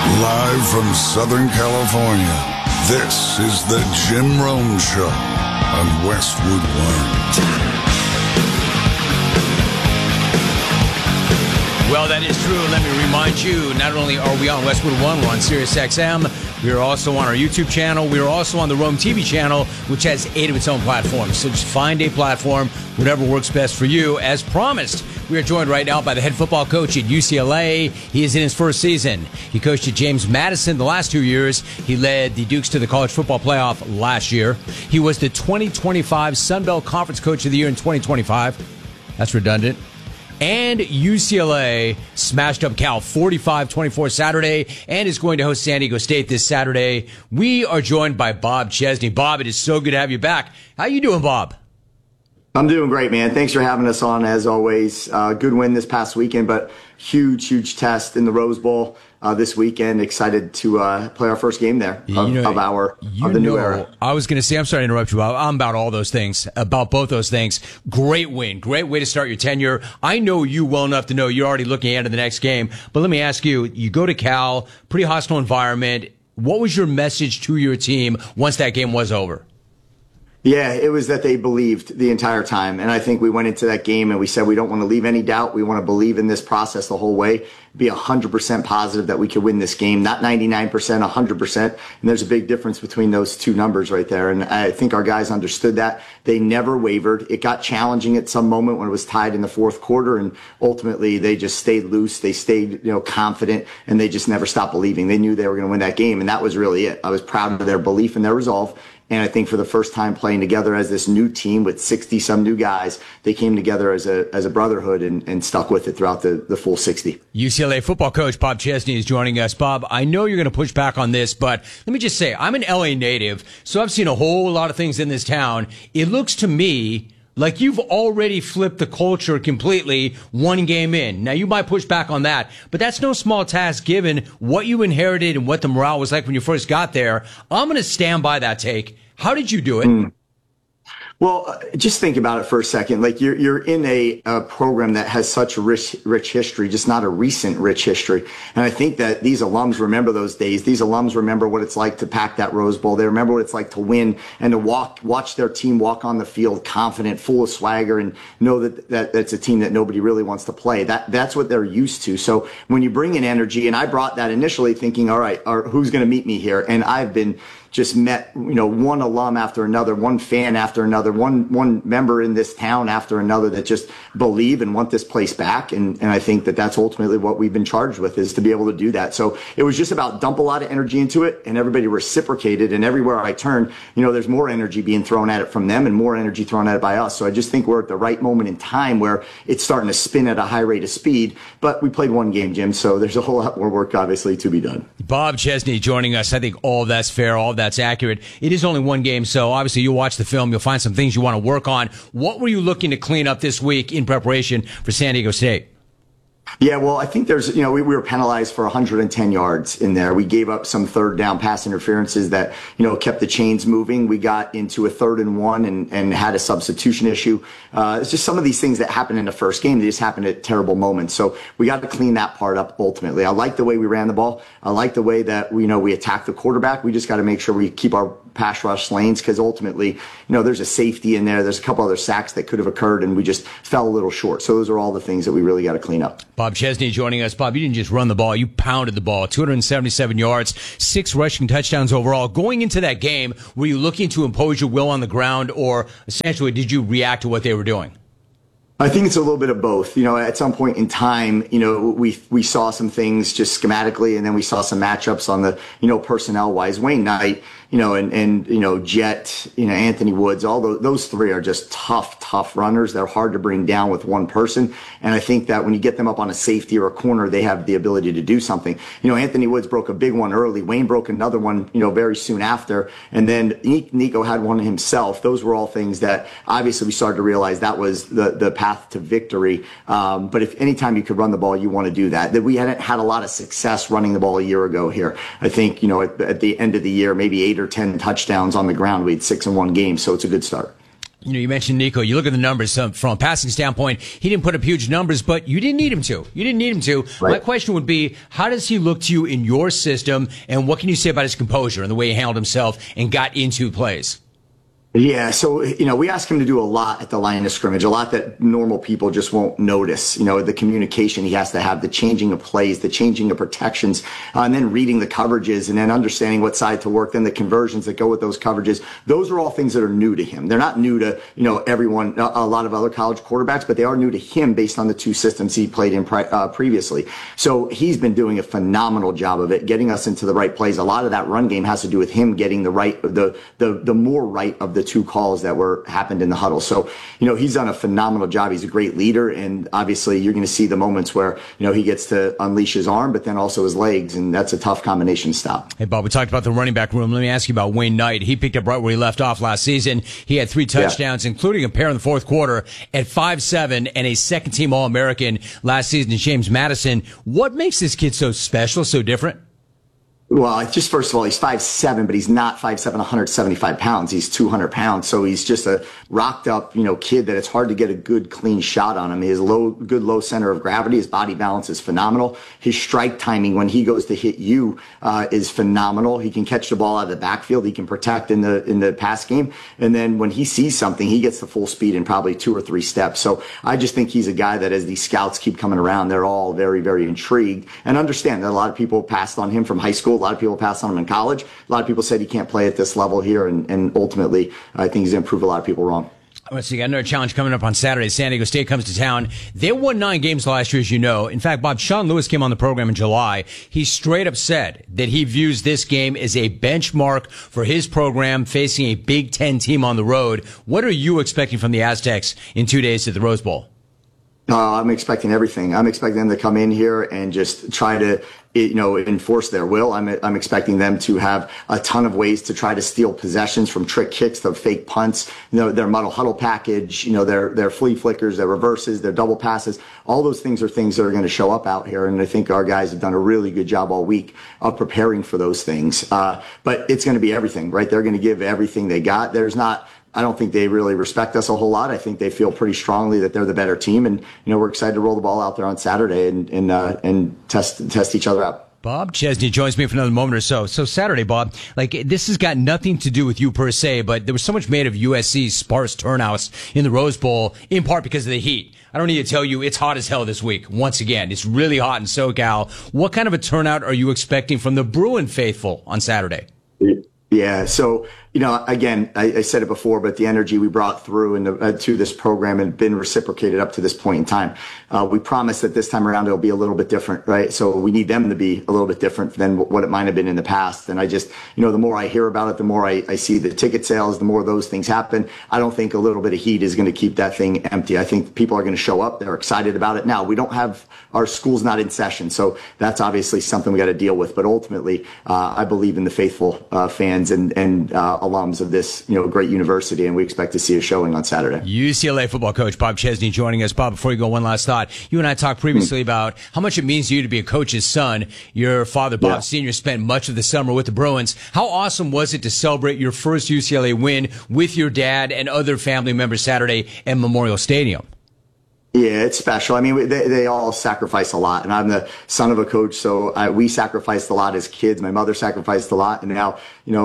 Live from Southern California, this is the Jim Rome Show on Westwood One. Well, that is true. Let me remind you, not only are we on Westwood One, we're on Sirius XM. We are also on our YouTube channel. We are also on the Rome TV channel, which has 8 of its own platforms. So just find a platform, whatever works best for you. As promised, we are joined right now by the head football coach at UCLA. He is in his first season. He coached at James Madison the last 2 years. He led the Dukes to the college football playoff last year. He was the 2025 Sun Belt Conference Coach of the Year in 2025. That's redundant. And UCLA smashed up Cal 45-24 Saturday and is going to host San Diego State this Saturday. We are joined by Bob Chesney. Bob, it is so good to have you back. How you doing, Bob? I'm doing great, man. Thanks for having us on, as always. Good win this past weekend, but huge test in the Rose Bowl this weekend. Excited to play our first game there of the new era. I was going to say, I'm sorry to interrupt you, Bob. I'm about all those things, about both those things. Great win. Great way to start your tenure. I know you well enough to know you're already looking ahead to the next game. But let me ask you, you go to Cal, pretty hostile environment. What was your message to your team once that game was over? Yeah, it was that they believed the entire time. And I think we went into that game and we said we don't want to leave any doubt. We want to believe in this process the whole way, be 100% positive that we could win this game, not 99%, 100%. And there's a big difference between those two numbers right there. And I think our guys understood that. They never wavered. It got challenging at some moment when it was tied in the fourth quarter. And ultimately, they just stayed loose. They stayed, confident, and they just never stopped believing. They knew they were going to win that game. And that was really it. I was proud of their belief and their resolve. And I think for the first time playing together as this new team with 60-some new guys, they came together as a brotherhood and stuck with it throughout the full 60. UCLA football coach Bob Chesney is joining us. Bob, I know you're going to push back on this, but let me just say, I'm an LA native, so I've seen a whole lot of things in this town. It looks to me like you've already flipped the culture completely one game in. Now, you might push back on that, but that's no small task given what you inherited and what the morale was like when you first got there. I'm going to stand by that take. How did you do it? Well, just think about it for a second. Like you're in a program that has such a rich history, just not a recent rich history. And I think that these alums remember those days. These alums remember what it's like to pack that Rose Bowl. They remember what it's like to win and to watch their team walk on the field confident, full of swagger, and know that that's a team that nobody really wants to play. That's what they're used to. So when you bring in energy, and I brought that initially thinking, all right, who's going to meet me here? And I've been just met, one alum after another, one fan after another, one member in this town after another that just believe and want this place back. And I think that that's ultimately what we've been charged with, is to be able to do that. So it was just about dump a lot of energy into it, and everybody reciprocated. And everywhere I turn, there's more energy being thrown at it from them and more energy thrown at it by us. So I just think we're at the right moment in time where it's starting to spin at a high rate of speed. But we played one game, Jim, so there's a whole lot more work, obviously, to be done. Bob Chesney joining us. I think all of that's fair, all of that's accurate. It is only one game, so obviously you'll watch the film. You'll find some things you want to work on. What were you looking to clean up this week in preparation for San Diego State? Yeah, well, I think there's, we were penalized for 110 yards in there. We gave up some third down pass interferences that, kept the chains moving. We got into a 3rd and 1 and had a substitution issue. It's just some of these things that happened in the first game. They just happened at terrible moments. So we got to clean that part up ultimately. I like the way we ran the ball. I like the way that we attacked the quarterback. We just got to make sure we keep our pass rush lanes, because ultimately, there's a safety in there. There's a couple other sacks that could have occurred, and we just fell a little short. So those are all the things that we really got to clean up. Bob Chesney joining us. Bob, you didn't just run the ball. You pounded the ball. 277 yards, 6 rushing touchdowns overall. Going into that game, were you looking to impose your will on the ground, or essentially did you react to what they were doing? I think it's a little bit of both. At some point in time, we saw some things just schematically, and then we saw some matchups on the, personnel wise. Wayne Knight, Jet, Anthony Woods, all those three are just tough runners. They're hard to bring down with one person. And I think that when you get them up on a safety or a corner, they have the ability to do something. Anthony Woods broke a big one early. Wayne broke another one, very soon after. And then Nico had one himself. Those were all things that obviously we started to realize that was the path to victory. But if anytime you could run the ball, you want to do that. That we hadn't had a lot of success running the ball a year ago here. I think, at the end of the year, maybe 8 or 10 touchdowns on the ground. We had 6 in one game, so it's a good start. You mentioned Nico. You look at the numbers from a passing standpoint. He didn't put up huge numbers, but you didn't need him to. Right. My question would be, how does he look to you in your system, and what can you say about his composure and the way he handled himself and got into plays? Yeah, so, we ask him to do a lot at the line of scrimmage, a lot that normal people just won't notice. The communication he has to have, the changing of plays, the changing of protections, and then reading the coverages and then understanding what side to work, then the conversions that go with those coverages. Those are all things that are new to him. They're not new to, everyone, a lot of other college quarterbacks, but they are new to him based on the two systems he played in previously. So he's been doing a phenomenal job of it, getting us into the right plays. A lot of that run game has to do with him getting the right, the more right of the two calls that happened in the huddle. So, he's done a phenomenal job. He's a great leader. And obviously you're going to see the moments where, he gets to unleash his arm, but then also his legs. And that's a tough combination to stop. Hey, Bob, we talked about the running back room. Let me ask you about Wayne Knight. He picked up right where he left off last season. He had 3 touchdowns, including a pair in the fourth quarter at 5'7" and a second team All-American last season in James Madison. What makes this kid so special, so different? Well, just first of all, he's 5'7", but he's not 5'7", 175 pounds. He's 200 pounds. So he's just a rocked up, kid that it's hard to get a good, clean shot on him. He has good low center of gravity. His body balance is phenomenal. His strike timing when he goes to hit you, is phenomenal. He can catch the ball out of the backfield. He can protect in the pass game. And then when he sees something, he gets the full speed in probably 2 or 3 steps. So I just think he's a guy that as these scouts keep coming around, they're all very, very intrigued and understand that a lot of people passed on him from high school. A lot of people passed on him in college. A lot of people said he can't play at this level here, and ultimately, I think he's going to prove a lot of people wrong. Let's see, got another challenge coming up on Saturday. San Diego State comes to town. They won 9 games last year, as you know. In fact, Bob, Sean Lewis came on the program in July. He straight up said that he views this game as a benchmark for his program facing a Big Ten team on the road. What are you expecting from the Aztecs in 2 days at the Rose Bowl? I'm expecting everything. I'm expecting them to come in here and just try to, enforce their will. I'm expecting them to have a ton of ways to try to steal possessions, from trick kicks to fake punts, their muddle huddle package, their flea flickers, their reverses, their double passes. All those things are things that are going to show up out here. And I think our guys have done a really good job all week of preparing for those things. But it's going to be everything, right? They're going to give everything they got. I don't think they really respect us a whole lot. I think they feel pretty strongly that they're the better team, and we're excited to roll the ball out there on Saturday and test each other out. Bob Chesney joins me for another moment or so. So Saturday, Bob, this has got nothing to do with you per se, but there was so much made of USC's sparse turnouts in the Rose Bowl, in part because of the heat. I don't need to tell you, it's hot as hell this week. Once again, it's really hot in SoCal. What kind of a turnout are you expecting from the Bruin faithful on Saturday? Yeah, so again, I said it before, but the energy we brought through to this program and been reciprocated up to this point in time. We promised that this time around it'll be a little bit different, right? So we need them to be a little bit different than what it might have been in the past. And I just, the more I hear about it, the more I see the ticket sales, the more those things happen. I don't think a little bit of heat is going to keep that thing empty. I think people are going to show up. They're excited about it. Now, we don't have, our school's not in session, so that's obviously something we got to deal with. But ultimately, I believe in the faithful fans and alums of this, great university, and we expect to see a showing on Saturday. UCLA football coach Bob Chesney joining us. Bob, before you go, one last thought. You and I talked previously about how much it means to you to be a coach's son. Your father, Bob Sr., spent much of the summer with the Bruins. How awesome was it to celebrate your first UCLA win with your dad and other family members Saturday at Memorial Stadium? Yeah, it's special. I mean, they all sacrifice a lot, and I'm the son of a coach, so we sacrificed a lot as kids. My mother sacrificed a lot, and now,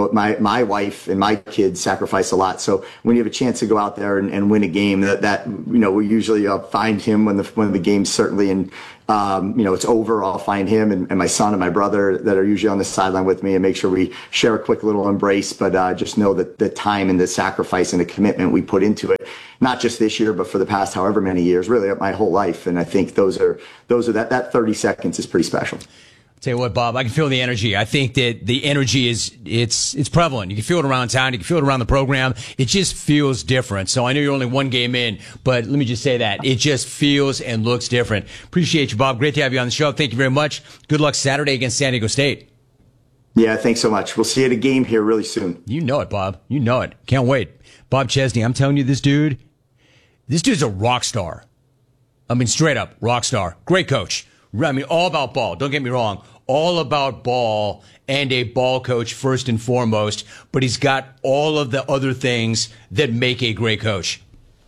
my wife and my kids sacrifice a lot. So when you have a chance to go out there and win a game, that we usually find him when the game's certainly in. It's over, I'll find him and my son and my brother that are usually on the sideline with me and make sure we share a quick little embrace. But just know that the time and the sacrifice and the commitment we put into it, not just this year, but for the past however many years, really my whole life. And I think those are that 30 seconds is pretty special. Tell you what, Bob, I can feel the energy. I think that the energy it's prevalent. You can feel it around town. You can feel it around the program. It just feels different. So I know you're only one game in, but let me just say that. It just feels and looks different. Appreciate you, Bob. Great to have you on the show. Thank you very much. Good luck Saturday against San Diego State. Yeah, thanks so much. We'll see you at a game here really soon. You know it, Bob. You know it. Can't wait. Bob Chesney, I'm telling you, this dude's a rock star. I mean, straight up rock star. Great coach. I mean, all about ball. Don't get me wrong. all about ball and a ball coach first and foremost, but he's got all of the other things that make a great coach.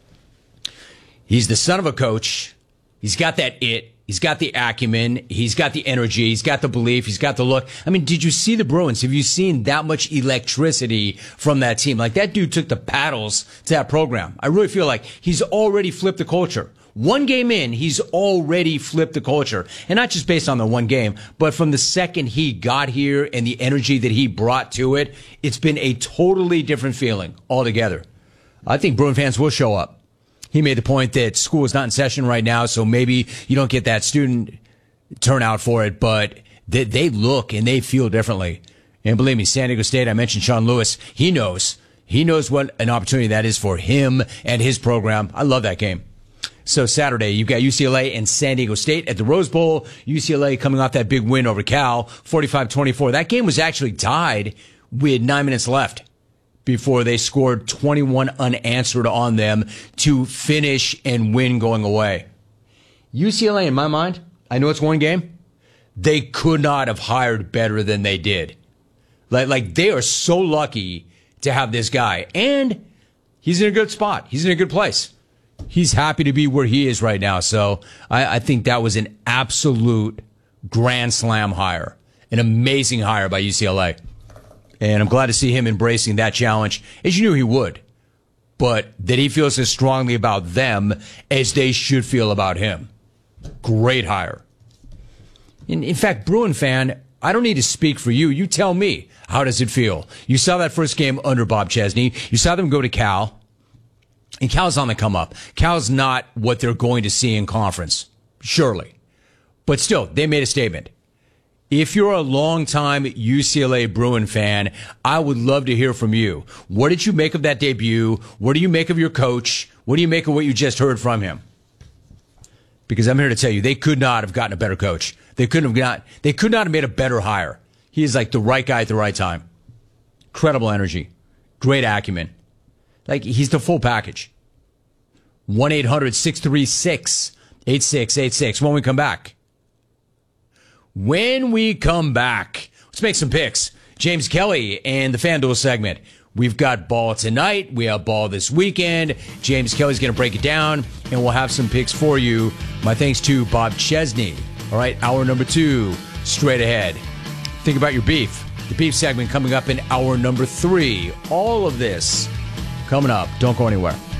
He's the son of a coach. He's got that it. He's got the acumen. He's got the energy. He's got the belief. He's got the look. I mean, did you see the Bruins? Have you seen that much electricity from that team? Like, that dude took the paddles to that program. I really feel like he's already flipped the culture. One game in, he's already flipped the culture. And not just based on the one game, but from the second he got here and the energy that he brought to it, it's been a totally different feeling altogether. I think Bruin fans will show up. He made the point that school is not in session right now, so maybe you don't get that student turnout for it, but they look and they feel differently. And believe me, San Diego State, I mentioned Sean Lewis, he knows what an opportunity that is for him and his program. I love that game. So Saturday, you've got UCLA and San Diego State at the Rose Bowl. UCLA coming off that big win over Cal, 45-24. That game was actually tied with 9 minutes left before they scored 21 unanswered on them to finish and win going away. UCLA, in my mind, I know it's one game, they could not have hired better than they did. Like they are so lucky to have this guy. And he's in a good spot. He's in a good place. He's happy to be where he is right now. So I think that was an absolute grand slam hire, an amazing hire by UCLA. And I'm glad to see him embracing that challenge, as you knew he would, but that he feels as strongly about them as they should feel about him. Great hire. In fact, Bruin fan, I don't need to speak for you. You tell me, how does it feel? You saw that first game under Bob Chesney. You saw them go to Cal, and Cal's on the come up. Cal's not what they're going to see in conference, surely. But still, they made a statement. If you're a longtime UCLA Bruin fan, I would love to hear from you. What did you make of that debut? What do you make of your coach? What do you make of what you just heard from him? Because I'm here to tell you, they could not have gotten a better coach. They could not have made a better hire. He is like the right guy at the right time. Incredible energy. Great acumen. Like, he's the full package. 1-800-636-8686 when we come back. When we come back, let's make some picks. James Kelly and the FanDuel segment. We've got ball tonight. We have ball this weekend. James Kelly's going to break it down, and we'll have some picks for you. My thanks to Bob Chesney. All right, hour number 2, straight ahead. Think about your beef. The beef segment coming up in hour number 3. All of this coming up. Don't go anywhere.